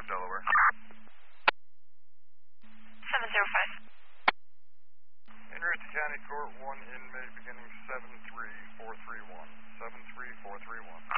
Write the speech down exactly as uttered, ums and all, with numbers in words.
five, Delaware. seven zero five. En route to County Court, one inmate beginning seven three four three one. seven three four three one.